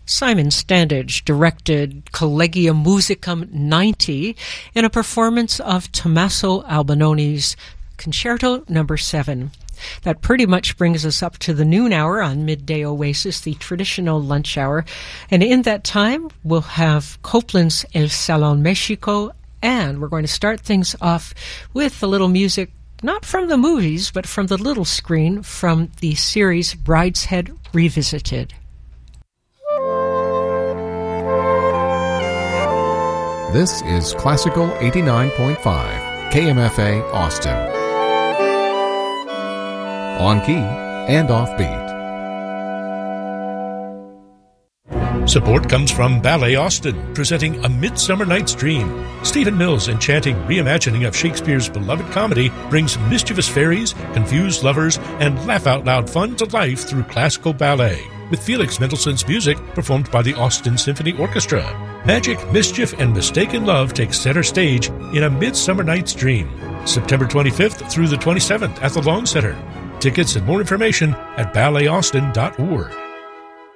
Simon Standage directed Collegium Musicum 90 in a performance of Tommaso Albanone's Concerto No. 7. That pretty much brings us up to the noon hour on Midday Oasis, the traditional lunch hour. And in that time, we'll have Copland's El Salón Mexico, and we're going to start things off with a little music, not from the movies, but from the little screen from the series Brideshead Revisited. This is Classical 89.5, KMFA Austin. On key and offbeat. Support comes from Ballet Austin, presenting A Midsummer Night's Dream. Stephen Mills' enchanting reimagining of Shakespeare's beloved comedy brings mischievous fairies, confused lovers, and laugh-out-loud fun to life through classical ballet, with Felix Mendelssohn's music performed by the Austin Symphony Orchestra. Magic, mischief, and mistaken love take center stage in A Midsummer Night's Dream, September 25th through the 27th at the Long Center. Tickets and more information at balletAustin.org.